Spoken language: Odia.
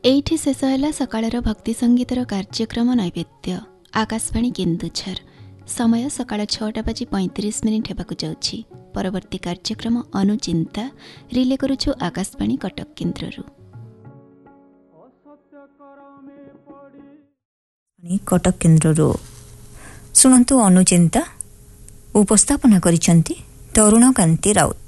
ଏଇଠି ଶେଷ ହେଲା ସକାଳର ଭକ୍ତି ସଙ୍ଗୀତର କାର୍ଯ୍ୟକ୍ରମ ନୈବେଦ୍ୟ। ଆକାଶବାଣୀ କେନ୍ଦୁଝର। ସମୟ ସକାଳ 6:35 ହେବାକୁ ଯାଉଛି। ପରବର୍ତ୍ତୀ କାର୍ଯ୍ୟକ୍ରମ ଅନୁଚିନ୍ତା ରିଲେ କରୁଛୁ ଆକାଶବାଣୀ କଟକ କେନ୍ଦ୍ରରୁ। କଟକ କେନ୍ଦ୍ରରୁ ଶୁଣନ୍ତୁ ଅନୁଚିନ୍ତା। ଉପସ୍ଥାପନା କରିଛନ୍ତି ତରୁଣ କାନ୍ତି ରାଉତ।